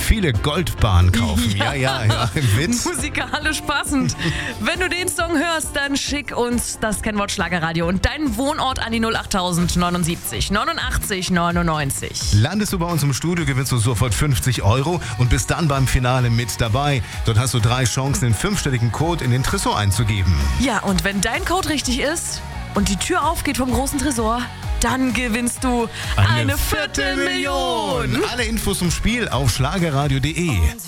viele Goldbahnen kaufen. Ja, im Witz. Musikalisch passend. Wenn du den Song hörst, dann schick uns das Kennwort Schlagerradio und deinen Wohnort an die 08000 79 89 99. Landest du bei uns im Studio, gewinnst du sofort 50 € und bist dann beim Finale mit dabei. Dort hast du 3 Chancen, den 5-stelligen Code in den Tresor einzugeben. Ja, und wenn dein Code richtig ist und die Tür aufgeht vom großen Tresor, dann gewinnst du eine Viertelmillion. Alle Infos zum Spiel auf schlagerradio.de.